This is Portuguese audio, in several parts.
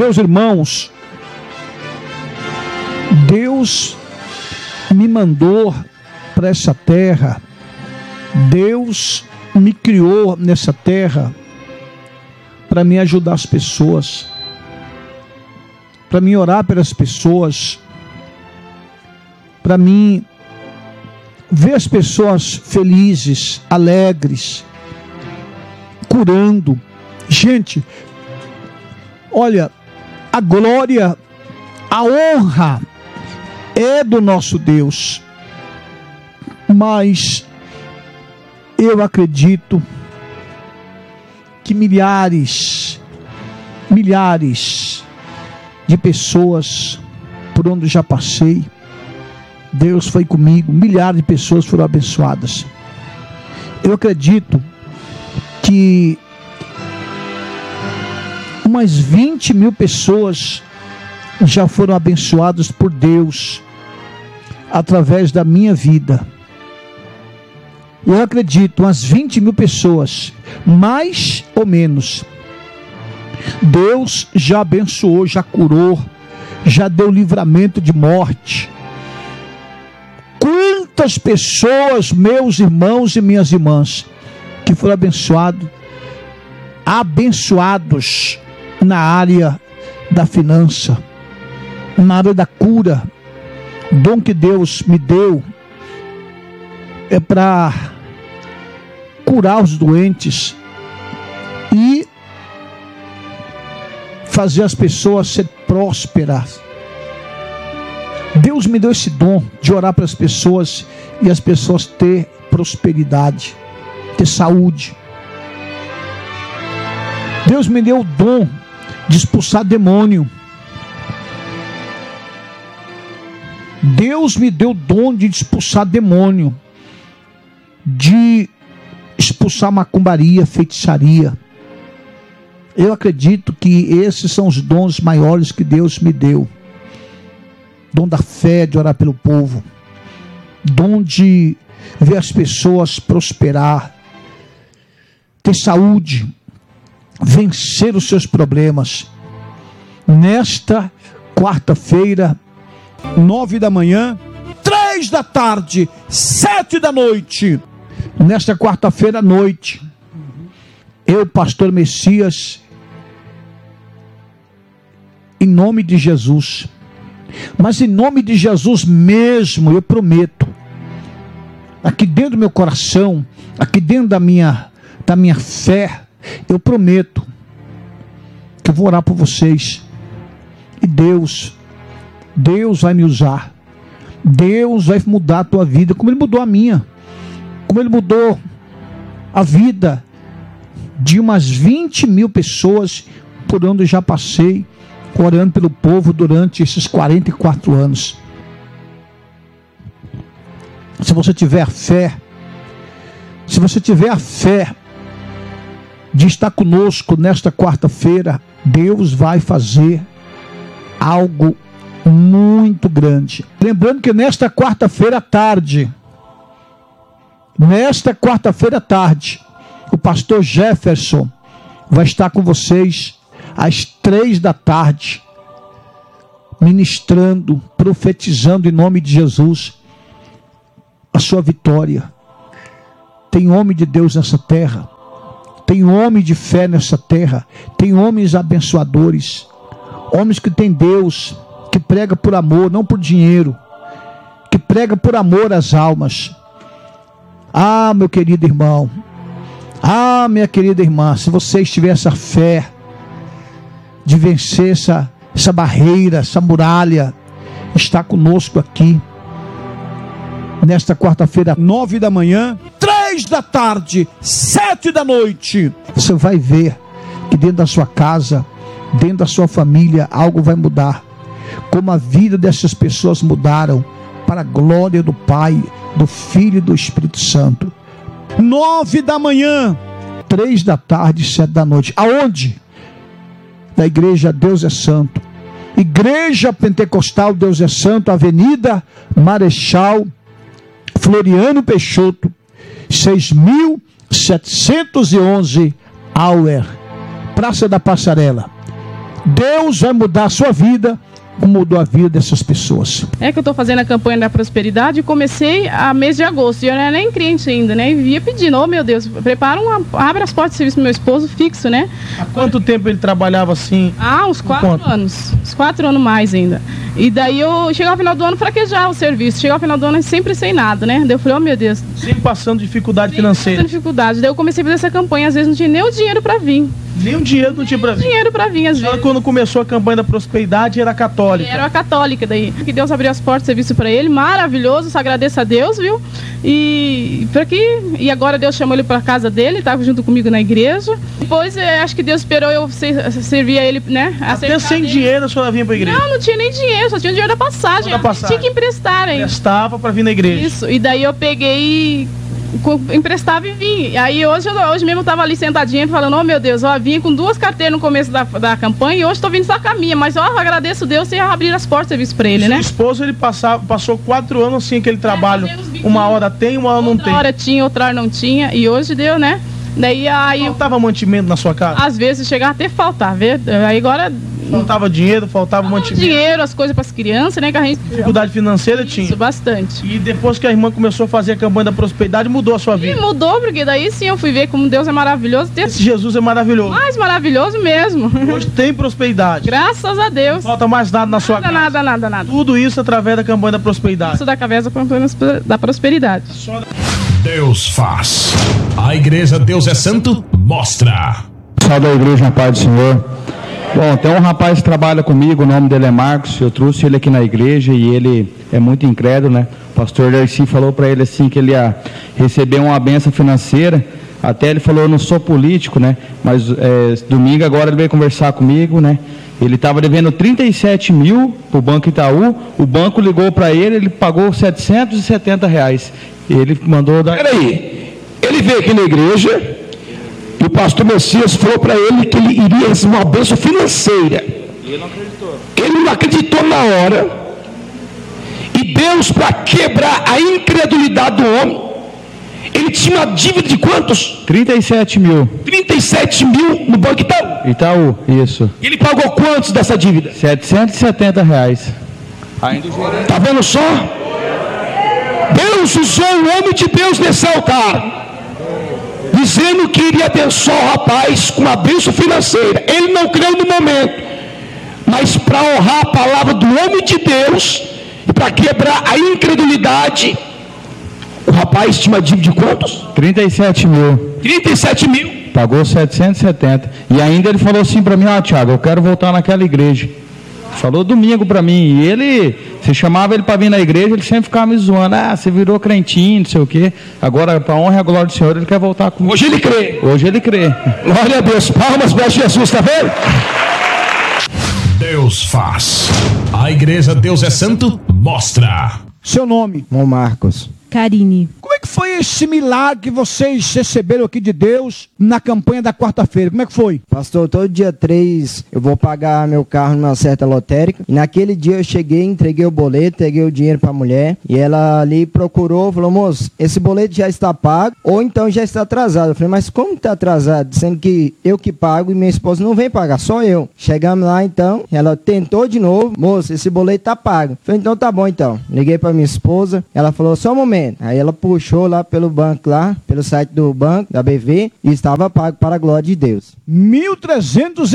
Meus irmãos, Deus me mandou para essa terra, Deus me criou nessa terra para me ajudar as pessoas, para me orar pelas pessoas, para mim ver as pessoas felizes, alegres, curando. Gente, olha, a glória, a honra é do nosso Deus, mas eu acredito que milhares de pessoas por onde já passei, Deus foi comigo, milhares de pessoas foram abençoadas. Eu acredito que umas 20 mil pessoas já foram abençoadas por Deus através da minha vida. Eu acredito, umas 20 mil pessoas, mais ou menos, Deus já abençoou, já curou, já deu livramento de morte. Quantas pessoas, meus irmãos e minhas irmãs, que foram abençoados na área da finança, na área da cura. O dom que Deus me deu é para curar os doentes e fazer as pessoas ser prósperas. Deus me deu esse dom de orar para as pessoas e as pessoas ter prosperidade, ter saúde. Deus me deu o dom de expulsar demônio. Deus me deu o dom de expulsar demônio, de expulsar macumbaria, feitiçaria. Eu acredito que esses são os dons maiores que Deus me deu. Dom da fé, de orar pelo povo. Dom de ver as pessoas prosperar, ter saúde, vencer os seus problemas. Nesta quarta-feira, 9 da manhã, 3 da tarde, 7 da noite. Nesta quarta-feira à noite, eu, pastor Messias, em nome de Jesus, mas em nome de Jesus mesmo, eu prometo, aqui dentro do meu coração, aqui dentro da minha fé, eu prometo que eu vou orar por vocês, e Deus vai me usar, Deus vai mudar a tua vida, como Ele mudou a minha, como Ele mudou a vida de umas 20 mil pessoas por onde eu já passei, orando pelo povo durante esses 44 anos. Se você tiver fé, se você tiver a fé de estar conosco nesta quarta-feira, Deus vai fazer algo muito grande. Lembrando que nesta quarta-feira à tarde, o pastor Jefferson vai estar com vocês às 3 da tarde, ministrando, profetizando em nome de Jesus a sua vitória. Tem homem de Deus nessa terra, tem homem de fé nessa terra, tem homens abençoadores, homens que tem Deus, que prega por amor, não por dinheiro, que prega por amor às almas. Ah, meu querido irmão, ah, minha querida irmã, se você tiver essa fé de vencer essa barreira, essa muralha, está conosco aqui nesta quarta-feira, 9 da manhã, 3 da tarde, 7 da noite. Você vai ver que dentro da sua casa, dentro da sua família, algo vai mudar. Como a vida dessas pessoas mudaram para a glória do Pai, do Filho e do Espírito Santo. 9 da manhã, 3 da tarde, 7 da noite. Aonde? Da igreja Deus é Santo, Igreja Pentecostal Deus é Santo, Avenida Marechal Floriano Peixoto, 6.711 Auer, Praça da Passarela. Deus vai mudar a sua vida, como mudou a vida dessas pessoas. É que eu estou fazendo a campanha da prosperidade e comecei a mês de agosto. E eu não era nem cliente ainda, né? E via pedindo, oh meu Deus, abre as portas de serviço pro meu esposo fixo, né? Há quanto tempo ele trabalhava assim? Uns 4 anos. Uns 4 anos mais ainda. E daí eu chegava ao final do ano fraquejar o serviço. Chegava ao final do ano sempre sem nada, né? Daí eu falei, oh meu Deus. Sempre passando dificuldade financeira. Passando dificuldade. Daí eu comecei a fazer essa campanha, às vezes não tinha nem o dinheiro para vir. Nem um dinheiro não tinha para vir? Dinheiro para vir, às vezes. Quando começou a campanha da prosperidade, era católica? Era católica daí. Que Deus abriu as portas de serviço para ele, maravilhoso, só agradeço a Deus, viu? E agora Deus chamou ele para casa dele, estava junto comigo na igreja. Depois, acho que Deus esperou eu servir a ele, né? Até sem dinheiro a senhora vinha para a igreja? Não tinha nem dinheiro, só tinha o dinheiro da passagem. Tinha que emprestar ainda. Emprestava para vir na igreja? Isso, e daí eu peguei emprestava e vinha. Aí hoje mesmo eu tava ali sentadinha falando, oh meu Deus, eu vinha com 2 carteiras no começo da campanha e hoje estou vindo só com a minha, mas eu agradeço a Deus e abrir as portas de serviço para ele, né? Seu esposo, ele passou 4 anos assim, aquele trabalho, uma hora tem, uma hora não tem. Uma hora tinha, outra hora não tinha, e hoje deu, né? Daí aí faltava mantimento na sua casa? Às vezes chegava até faltar, vê? Aí agora faltava dinheiro, faltava mantimento. Dinheiro, as coisas para as crianças, né, que a gente dificuldade financeira tinha. Isso, bastante. E depois que a irmã começou a fazer a campanha da prosperidade, mudou a sua vida? E mudou, porque daí sim eu fui ver como Deus é maravilhoso. Esse Jesus é maravilhoso. Mais maravilhoso mesmo. Hoje tem prosperidade. Graças a Deus. Não falta mais nada na sua casa. Nada. Tudo isso através da campanha da prosperidade. Isso da campanha da prosperidade. Deus faz. A igreja Deus é Santo mostra. Salve a igreja, na paz do Senhor. Bom, tem um rapaz que trabalha comigo, o nome dele é Marcos. Eu trouxe ele aqui na igreja e ele é muito incrédulo, né? O pastor Darcy falou para ele assim que ele ia receber uma benção financeira. Até ele falou, eu não sou político, né? Mas domingo agora ele veio conversar comigo, né? Ele estava devendo 37 mil para o Banco Itaú. O banco ligou para ele, ele pagou R$770. Ele mandou dar... Peraí, ele veio aqui na igreja e o pastor Messias falou para ele que ele iria receber uma bênção financeira. E ele não acreditou. Ele não acreditou na hora. E Deus, para quebrar a incredulidade do homem, ele tinha uma dívida de quantos? 37 mil. 37 mil no Banco Itaú. Itaú, isso. E ele pagou quantos dessa dívida? R$770. Ainda o gerente. Tá vendo só? Deus usou o homem de Deus nesse altar, dizendo que iria abençoar o rapaz com uma bênção financeira. Ele não creu no momento, mas para honrar a palavra do homem de Deus e para quebrar a incredulidade, o rapaz tinha uma dívida de quantos? 37 mil. 37 mil. Pagou 770. E ainda ele falou assim para mim, Tiago, eu quero voltar naquela igreja. Falou domingo para mim. E ele, você chamava ele para vir na igreja, ele sempre ficava me zoando. Você virou crentinho, não sei o quê. Agora, para a honra e a glória do Senhor, ele quer voltar comigo. Hoje ele crê. Hoje ele crê. Glória a Deus. Palmas para Jesus, tá vendo? Deus faz. A igreja Deus é Santo mostra. Seu nome? Marcos. Karine. Como é que foi esse milagre que vocês receberam aqui de Deus na campanha da quarta-feira? Como é que foi? Pastor, todo dia 3 eu vou pagar meu carro numa certa lotérica. E naquele dia eu cheguei, entreguei o boleto, peguei o dinheiro para a mulher. E ela ali procurou, falou, moço, esse boleto já está pago ou então já está atrasado. Eu falei, mas como está atrasado? Sendo que eu que pago e minha esposa não vem pagar, só eu. Chegamos lá então, ela tentou de novo, moço, esse boleto está pago. Eu falei, então tá bom então. Liguei para minha esposa, ela falou, só um momento. Aí ela puxou lá pelo banco lá, pelo site do banco, da BV, e estava pago para a glória de Deus. R$1.300.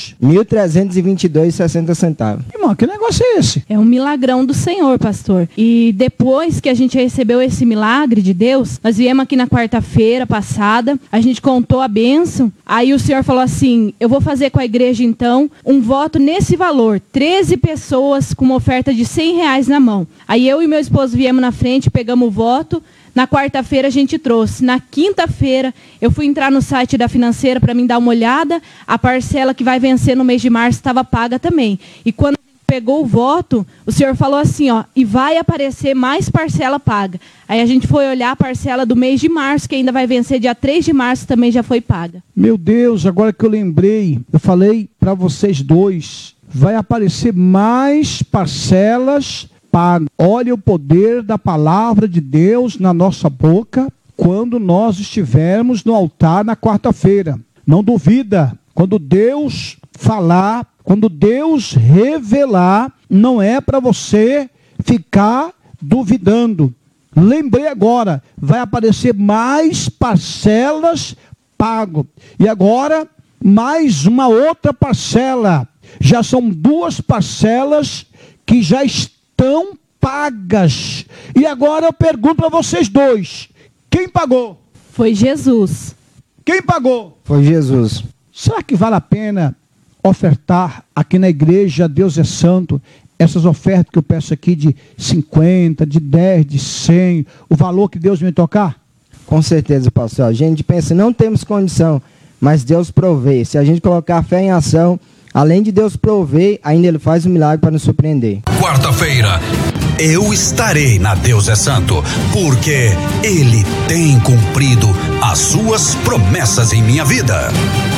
R$1.322,60. Irmão, que negócio é esse? É um milagrão do Senhor, pastor. E depois que a gente recebeu esse milagre de Deus, nós viemos aqui na quarta-feira passada, a gente contou a bênção, aí o Senhor falou assim, eu vou fazer com a igreja então um voto nesse valor, 13 pessoas com uma oferta de R$100 na mão. Aí eu e meu esposo viemos na frente, pegamos o voto. Na quarta-feira a gente trouxe. Na quinta-feira eu fui entrar no site da financeira para mim dar uma olhada. A parcela que vai vencer no mês de março estava paga também. E quando pegou o voto, o senhor falou assim, ó, e vai aparecer mais parcela paga. Aí a gente foi olhar a parcela do mês de março, que ainda vai vencer dia 3 de março, também já foi paga. Meu Deus, agora que eu lembrei, eu falei para vocês dois, vai aparecer mais parcelas pago. Olha o poder da palavra de Deus na nossa boca quando nós estivermos no altar na quarta-feira. Não duvida, quando Deus falar, Quando Deus revelar, não é para você ficar duvidando. Lembrei agora, vai aparecer mais parcelas pago. E agora, mais uma outra parcela. Já são 2 parcelas que já estão pagas. E agora eu pergunto para vocês dois: quem pagou? Foi Jesus. Quem pagou? Foi Jesus. Será que vale a pena ofertar aqui na igreja Deus é Santo, essas ofertas que eu peço aqui de 50, de 10, de 100, o valor que Deus me tocar? Com certeza, pastor. A gente pensa, não temos condição, mas Deus provê. Se a gente colocar a fé em ação, além de Deus prover, ainda Ele faz um milagre para nos surpreender. Quarta-feira, eu estarei na Deus é Santo, porque Ele tem cumprido as suas promessas em minha vida.